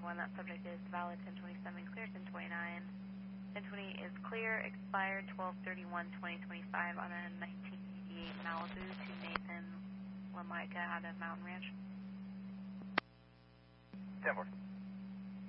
1, that subject is valid 1027, clear 1029. 1020 is clear, expired 12/31/2025 on a 1988 Malibu to Nathan Lamica out of Mountain Ranch. 10-4.